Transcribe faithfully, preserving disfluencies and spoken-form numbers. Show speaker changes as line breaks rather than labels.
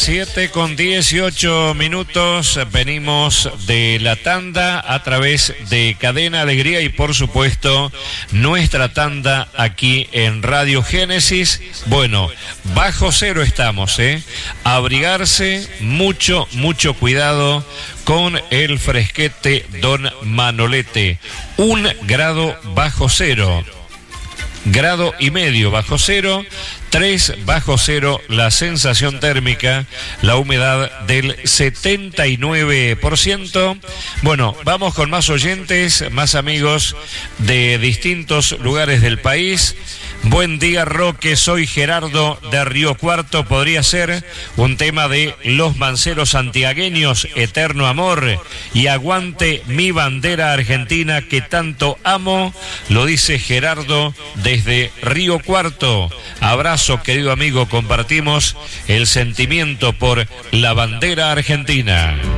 siete con dieciocho minutos, venimos de la tanda a través de Cadena Alegría y por supuesto nuestra tanda aquí en Radio Génesis. Bueno, bajo cero estamos, ¿eh? Abrigarse, mucho, mucho cuidado con el fresquete Don Manolete. Un grado bajo cero. Grado y medio bajo cero, tres bajo cero la sensación térmica, la humedad del setenta y nueve por ciento. Bueno, vamos con más oyentes, más amigos de distintos lugares del país. Buen día, Roque, soy Gerardo de Río Cuarto. Podría ser un tema de Los Manceros Santiagueños, Eterno Amor, y aguante mi bandera argentina que tanto amo, lo dice Gerardo desde Río Cuarto. Abrazo, querido amigo, compartimos el sentimiento por la bandera argentina.